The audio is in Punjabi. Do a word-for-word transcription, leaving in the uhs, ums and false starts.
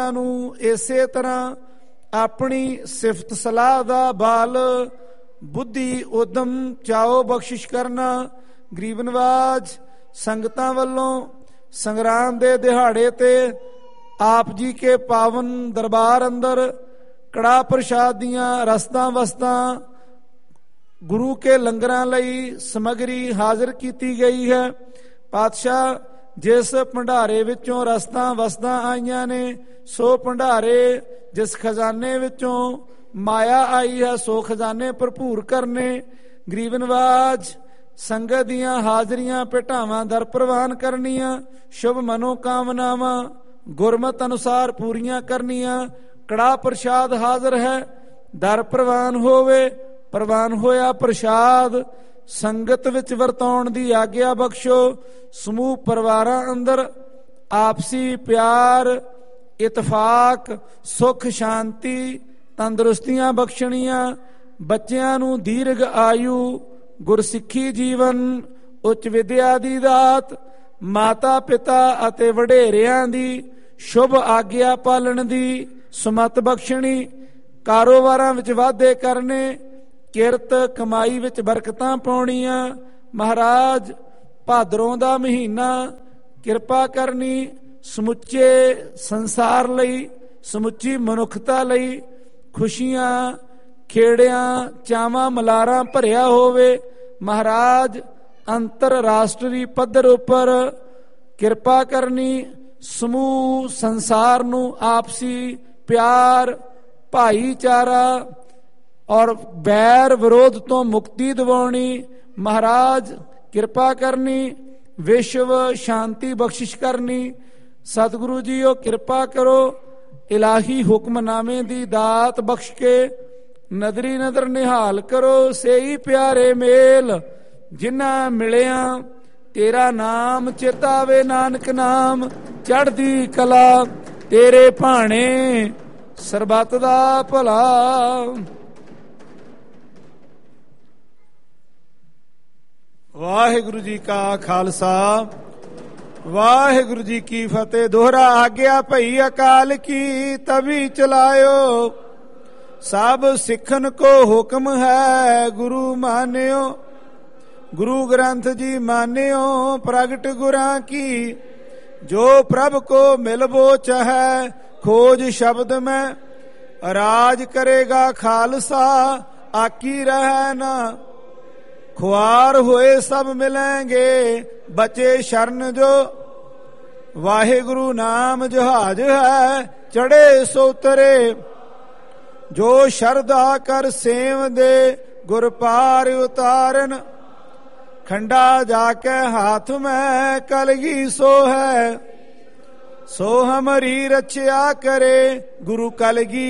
ਨੂੰ ਇਸੇ ਤਰ੍ਹਾਂ ਆਪਣੀ ਸਿਫਤ ਸਲਾਹ ਦਾ ਬਲ, ਬੁੱਧੀ, ਉਦਮ, ਚਾਓ ਬਖਸ਼ਿਸ਼ ਕਰਨਾ। ਗਰੀਬ ਨਵਾਜ ਸੰਗਤਾਂ ਵੱਲੋਂ ਸੰਗਰਾਮ ਦੇ ਦਿਹਾੜੇ ਤੇ ਆਪ ਜੀ ਕੇ ਪਾਵਨ ਦਰਬਾਰ ਅੰਦਰ ਕੜਾ ਪ੍ਰਸ਼ਾਦ ਦੀਆਂ ਰਸਤਾਂ ਵਸਤਾਂ, ਗੁਰੂ ਕੇ ਲੰਗਰਾਂ ਲਈ ਸਮੱਗਰੀ ਹਾਜ਼ਰ ਕੀਤੀ ਗਈ ਹੈ। ਪਾਤਸ਼ਾਹ, ਜਿਸ ਭੰਡਾਰੇ ਵਿੱਚੋਂ ਰਸਤਾਂ ਵਸਤਾਂ ਆਈਆਂ ਨੇ, ਸੋ ਭੰਡਾਰੇ ਜਿਸ ਖਜ਼ਾਨੇ ਵਿੱਚੋਂ ਮਾਇਆ ਆਈ ਹੈ, ਸੋ ਖਜ਼ਾਨੇ ਭਰਪੂਰ ਕਰਨੇ। ਗਰੀਬ ਨਵਾਜ ਸੰਗਤ ਦੀਆਂ ਹਾਜ਼ਰੀਆਂ ਭੇਟਾਵਾਂ ਦਰ ਪ੍ਰਵਾਨ ਕਰਨੀਆਂ, ਸ਼ੁਭ ਮਨੋਕਾਮਨਾਵਾਂ ਗੁਰਮਤ ਅਨੁਸਾਰ ਪੂਰੀਆਂ ਕਰਨੀਆਂ। ਕੜਾ ਪ੍ਰਸ਼ਾਦ ਹਾਜ਼ਰ ਹੈ, ਦਰ ਪ੍ਰਵਾਨ ਹੋਵੇ। ਪ੍ਰਵਾਨ ਹੋਇਆ ਪ੍ਰਸ਼ਾਦ ਸੰਗਤ ਵਿੱਚ ਵਰਤਾਉਣ ਦੀ ਆਗਿਆ ਬਖਸ਼ੋ। ਸਮੂਹ ਪਰਿਵਾਰਾਂ ਅੰਦਰ ਆਪਸੀ ਪਿਆਰ, ਇਤਫਾਕ, ਸੁਖ ਸ਼ਾਂਤੀ, ਤੰਦਰੁਸਤੀਆਂ ਬਖਸ਼ਣੀਆਂ। ਬੱਚਿਆਂ ਨੂੰ ਦੀਰਘ ਆਯੂ, ਗੁਰਸਿੱਖੀ ਜੀਵਨ, ਉੱਚ ਵਿਦਿਆ ਦੀ ਦਾਤ, ਮਾਤਾ ਪਿਤਾ ਅਤੇ ਵਡੇਰਿਆਂ ਦੀ ਸ਼ੁਭ ਆਗਿਆ ਪਾਲਣ ਦੀ ਸੁਮਤ ਬਖਸ਼ਣੀ। ਕਾਰੋਬਾਰਾਂ ਵਿੱਚ ਵਾਧੇ ਕਰਨੇ, ਕਿਰਤ ਕਮਾਈ ਵਿੱਚ ਬਰਕਤਾਂ ਪਾਉਣੀਆਂ। ਮਹਾਰਾਜ, ਭਾਦਰੋਂ ਦਾ ਮਹੀਨਾ ਕਿਰਪਾ ਕਰਨੀ, ਸਮੁੱਚੇ ਸੰਸਾਰ ਲਈ, ਸਮੁੱਚੀ ਮਨੁੱਖਤਾ ਲਈ ਖੁਸ਼ੀਆਂ, ਖੇੜਿਆਂ, ਚਾਵਾਂ, ਮਲਾਰਾਂ ਭਰਿਆ ਹੋਵੇ। ਮਹਾਰਾਜ, ਅੰਤਰਰਾਸ਼ਟਰੀ ਪੱਧਰ ਉੱਪਰ ਕਿਰਪਾ ਕਰਨੀ, ਸਮੂਹ ਸੰਸਾਰ ਨੂੰ ਆਪਸੀ ਪਿਆਰ, ਭਾਈਚਾਰਾ ਔਰ ਬੈਰ ਵਿਰੋਧ ਤੋਂ ਮੁਕਤੀ ਦਿਵਾਉਣੀ। ਮਹਾਰਾਜ, ਕਿਰਪਾ ਕਰਨੀ, ਵਿਸ਼ਵ ਸ਼ਾਂਤੀ ਬਖਸ਼ਿਸ਼ ਕਰਨੀ। ਸਤਿਗੁਰੂ ਜੀਓ, ਕਿਰਪਾ ਕਰੋ, ਇਲਾਹੀ ਹੁਕਮਨਾਮੇ ਦੀ ਦਾਤ ਬਖਸ਼ ਕੇ ਨਦਰੀ ਨਦਰ ਨਿਹਾਲ ਕਰੋ। ਸੇਈ ਪਿਆਰੇ ਮੇਲ ਜਿਨ੍ਹਾਂ ਮਿਲਿਆ, ਤੇਰਾ ਨਾਮ ਚੇਤਾਵੇ, ਨਾਨਕ ਨਾਮ ਚੜ੍ਹਦੀ ਕਲਾ, ਤੇਰੇ ਭਾਣੇ ਸਰਬੱਤ ਦਾ ਭਲਾ। ਵਾਹਿਗੁਰੂ ਜੀ ਕਾ ਖਾਲਸਾ, ਵਾਹਿਗੁਰੂ ਜੀ ਕੀ ਫਤਿਹ। ਦੋਹਰਾ ਆਗਿਆ ਭਈ ਅਕਾਲ ਕੀ, ਤਭੀ ਚਲਾਇਓ। ਸਭ ਸਿੱਖਨ ਕੋ ਹੁਕਮ ਹੈ, ਗੁਰੂ ਮਾਨਿਓ। ਗੁਰੂ ਗ੍ਰੰਥ ਜੀ ਮਾਨਿਓ, ਪ੍ਰਗਟ ਗੁਰਾਂ ਕੀ। ਜੋ ਪ੍ਰਭ ਕੋ ਮਿਲਬੋ ਚਾਹੈ, ਖੋਜ ਸ਼ਬਦ ਮੈਂ। ਰਾਜ ਕਰੇਗਾ ਖਾਲਸਾ, ਆਕੀ ਰਹਿ ਨਾ। ਖੁਆਰ ਹੋਏ ਸਭ ਮਿਲੈਂਗੇ, ਬਚੇ ਸ਼ਰਨ ਜੋ। ਵਾਹਿਗੁਰੂ ਨਾਮ ਜਹਾਜ ਹੈ, ਚੜੇ ਸੋ ਉਤਰੇ। ਜੋ ਸ਼ਰਧਾ ਕਰ ਸੇਵ ਦੇ, ਗੁਰ ਪਾਰ ਉਤਾਰਨ। ਖੰਡਾ ਜਾ ਕੇ ਹਾਥ ਮੈਂ, ਕਲਗੀ ਸੋ ਹੈ। ਸੋ ਹਮਰੀ ਰਚਿਆ ਕਰੇ, ਗੁਰੂ ਕਲਗੀ